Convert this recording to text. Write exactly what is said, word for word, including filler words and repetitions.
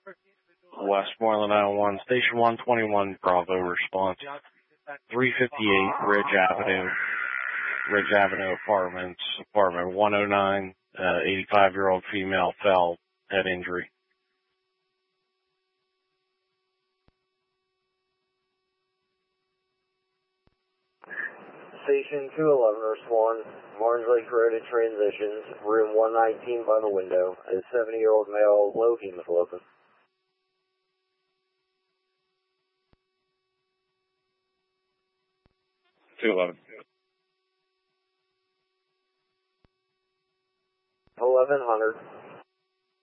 Westmoreland, Iowa one, Station one twenty-one, Bravo response. three fifty-eight Ridge Avenue, Ridge Avenue Apartments, apartment one oh nine, uh, eighty-five-year-old female fell, head injury. Station two eleven, respond. Martins Lake Road at Transitions, room one nineteen by the window. A seventy-year-old male, low hemoglobin. two eleven. eleven hundred.